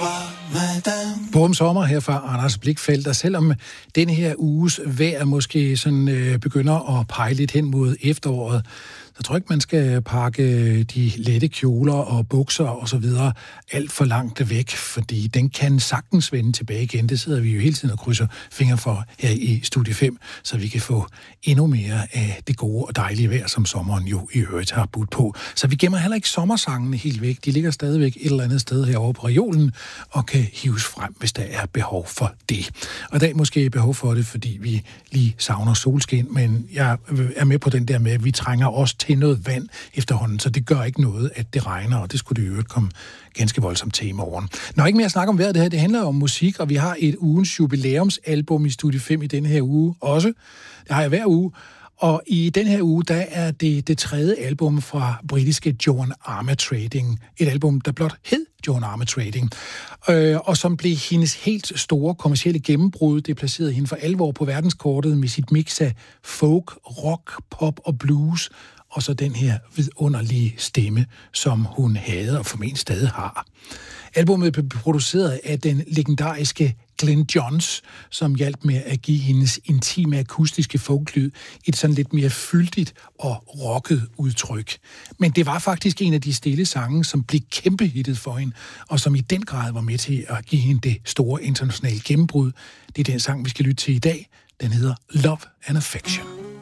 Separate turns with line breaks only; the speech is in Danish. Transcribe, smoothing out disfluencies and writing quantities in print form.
Borum sommer her fra Anders Blichfeldt, og selvom den her uges vejr måske sådan begynder at pege lidt hen mod efteråret, så tror jeg ikke, man skal pakke de lette kjoler og bukser og så videre alt for langt væk, fordi den kan sagtens vende tilbage igen. Det sidder vi jo hele tiden og krydser fingre for her i Studie 5, så vi kan få endnu mere af det gode og dejlige vejr, som sommeren jo i øvrigt har budt på. Så vi gemmer heller ikke sommersangene helt væk. De ligger stadigvæk et eller andet sted herovre på reolen og kan hives frem, hvis der er behov for det. Og i dag måske behov for det, fordi vi lige savner solskin, men jeg er med på den der med, at vi trænger også til noget vand efterhånden, så det gør ikke noget, at det regner, og det skulle det i øvrigt komme ganske voldsomt til i morgen. Nå, ikke mere at snakke om vejret, det her, det handler om musik, og vi har et ugens jubilæumsalbum i Studie 5 i denne her uge også. Det har jeg hver uge, og i den her uge, der er det tredje album fra britiske Joan Armatrading. Et album, der blot hed Joan Armatrading, og som blev hendes helt store kommercielle gennembrud. Det placerede hende for alvor på verdenskortet med sit mix af folk, rock, pop og blues, og så den her vidunderlige stemme, som hun havde og formentlig stadig har. Albummet blev produceret af den legendariske Glyn Johns, som hjalp med at give hendes intime akustiske folklyd et sådan lidt mere fyldigt og rocket udtryk. Men det var faktisk en af de stille sange, som blev kæmpehittet for hende, og som i den grad var med til at give hende det store internationale gennembrud. Det er den sang, vi skal lytte til i dag. Den hedder Love and Affection.